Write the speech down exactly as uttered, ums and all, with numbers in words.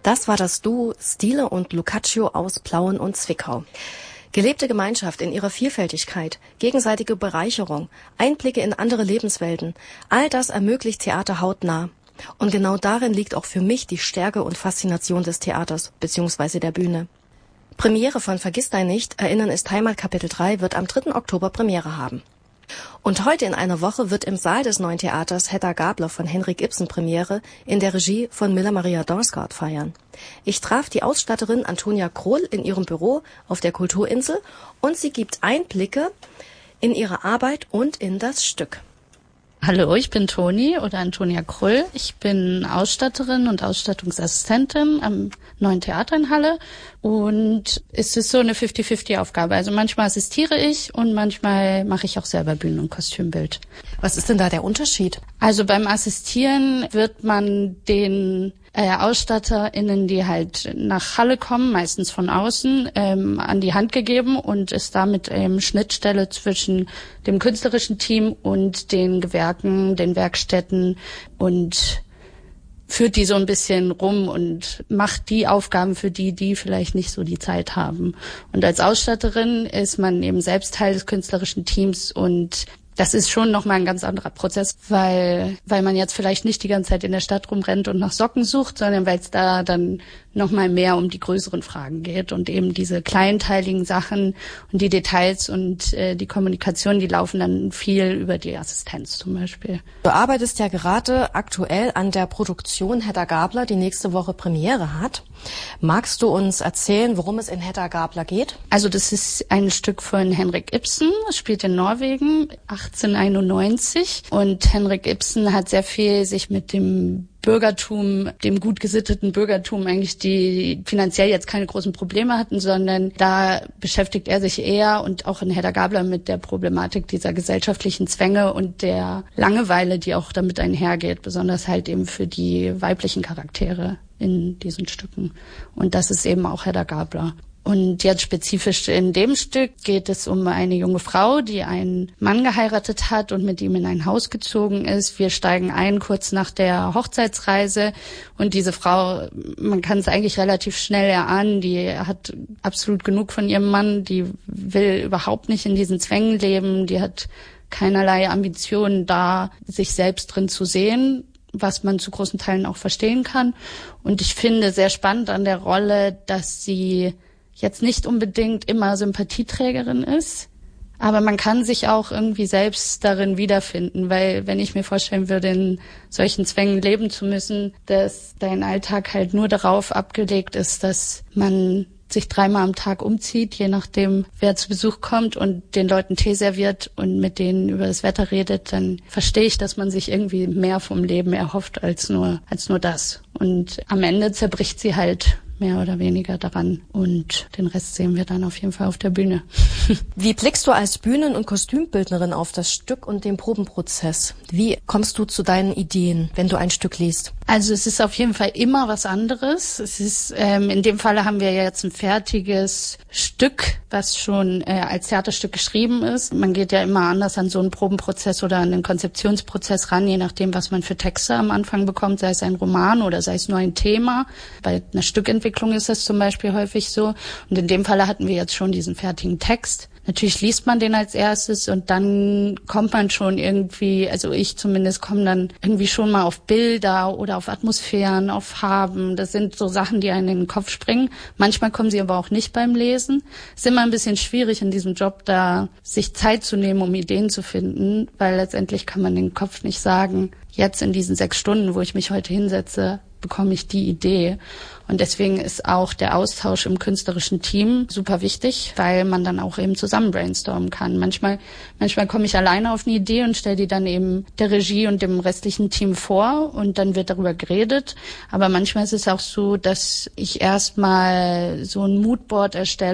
Das war das Duo Stile und Lucaccio aus Plauen und Zwickau. Gelebte Gemeinschaft in ihrer Vielfältigkeit, gegenseitige Bereicherung, Einblicke in andere Lebenswelten, all das ermöglicht Theater hautnah. Und genau darin liegt auch für mich die Stärke und Faszination des Theaters bzw. der Bühne. Premiere von Vergiss dein nicht, Erinnern ist Heimat Kapitel drei wird am dritten Oktober Premiere haben. Und heute in einer Woche wird im Saal des Neuen Theaters Hedda Gabler von Henrik Ibsen Premiere in der Regie von Miller Maria Dorsgaard feiern. Ich traf die Ausstatterin Antonia Kroll in ihrem Büro auf der Kulturinsel und sie gibt Einblicke in ihre Arbeit und in das Stück. Hallo, ich bin Toni oder Antonia Krull. Ich bin Ausstatterin und Ausstattungsassistentin am Neuen Theater in Halle und es ist so eine fünfzig fünfzig Aufgabe. Also manchmal assistiere ich und manchmal mache ich auch selber Bühnen- und Kostümbild. Was ist denn da der Unterschied? Also beim Assistieren wird man den äh, AusstatterInnen, die halt nach Halle kommen, meistens von außen, ähm, an die Hand gegeben und ist damit ähm, Schnittstelle zwischen dem künstlerischen Team und den Gewerken, den Werkstätten und führt die so ein bisschen rum und macht die Aufgaben für die, die vielleicht nicht so die Zeit haben. Und als Ausstatterin ist man eben selbst Teil des künstlerischen Teams und das ist schon nochmal ein ganz anderer Prozess, weil weil man jetzt vielleicht nicht die ganze Zeit in der Stadt rumrennt und nach Socken sucht, sondern weil es da dann nochmal mehr um die größeren Fragen geht und eben diese kleinteiligen Sachen und die Details und äh, die Kommunikation, die laufen dann viel über die Assistenz zum Beispiel. Du arbeitest ja gerade aktuell an der Produktion Hedda Gabler, die nächste Woche Premiere hat. Magst du uns erzählen, worum es in Hedda Gabler geht? Also das ist ein Stück von Henrik Ibsen, es spielt in Norwegen, achtzehnhunderteinundneunzig und Henrik Ibsen hat sehr viel sich mit dem Bürgertum, dem gut gesitteten Bürgertum eigentlich, die finanziell jetzt keine großen Probleme hatten, sondern da beschäftigt er sich eher und auch in Hedda Gabler mit der Problematik dieser gesellschaftlichen Zwänge und der Langeweile, die auch damit einhergeht, besonders halt eben für die weiblichen Charaktere in diesen Stücken. Und das ist eben auch Hedda Gabler. Und jetzt spezifisch in dem Stück geht es um eine junge Frau, die einen Mann geheiratet hat und mit ihm in ein Haus gezogen ist. Wir steigen ein kurz nach der Hochzeitsreise und diese Frau, man kann es eigentlich relativ schnell erahnen, die hat absolut genug von ihrem Mann, die will überhaupt nicht in diesen Zwängen leben, die hat keinerlei Ambitionen da, sich selbst drin zu sehen, was man zu großen Teilen auch verstehen kann. Und ich finde sehr spannend an der Rolle, dass sie jetzt nicht unbedingt immer Sympathieträgerin ist, aber man kann sich auch irgendwie selbst darin wiederfinden, weil wenn ich mir vorstellen würde, in solchen Zwängen leben zu müssen, dass dein Alltag halt nur darauf abgelegt ist, dass man sich dreimal am Tag umzieht, je nachdem, wer zu Besuch kommt und den Leuten Tee serviert und mit denen über das Wetter redet, dann verstehe ich, dass man sich irgendwie mehr vom Leben erhofft als nur, als nur das. Und am Ende zerbricht sie halt mehr oder weniger daran und den Rest sehen wir dann auf jeden Fall auf der Bühne. Wie blickst du als Bühnen- und Kostümbildnerin auf das Stück und den Probenprozess? Wie kommst du zu deinen Ideen, wenn du ein Stück liest? Also es ist auf jeden Fall immer was anderes. Es ist ähm, in dem Falle haben wir jetzt ein fertiges Stück, was schon äh, als Theaterstück geschrieben ist. Man geht ja immer anders an so einen Probenprozess oder an den Konzeptionsprozess ran, je nachdem, was man für Texte am Anfang bekommt, sei es ein Roman oder sei es nur ein Thema. Bei einer Stückentwicklung ist das zum Beispiel häufig so. Und in dem Falle hatten wir jetzt schon diesen fertigen Text. Natürlich liest man den als erstes und dann kommt man schon irgendwie, also ich zumindest komme dann irgendwie schon mal auf Bilder oder auf Atmosphären, auf Farben. Das sind so Sachen, die einem in den Kopf springen. Manchmal kommen sie aber auch nicht beim Lesen. Es ist immer ein bisschen schwierig in diesem Job, da sich Zeit zu nehmen, um Ideen zu finden, weil letztendlich kann man den Kopf nicht sagen, jetzt in diesen sechs Stunden, wo ich mich heute hinsetze, bekomme ich die Idee. Und deswegen ist auch der Austausch im künstlerischen Team super wichtig, weil man dann auch eben zusammen brainstormen kann. Manchmal, manchmal komme ich alleine auf eine Idee und stelle die dann eben der Regie und dem restlichen Team vor und dann wird darüber geredet. Aber manchmal ist es auch so, dass ich erstmal so ein Moodboard erstelle